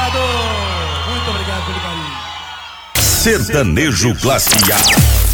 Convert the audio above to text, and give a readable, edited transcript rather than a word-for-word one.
obrigado. Muito obrigado pelo carinho. Sertanejo Classe A.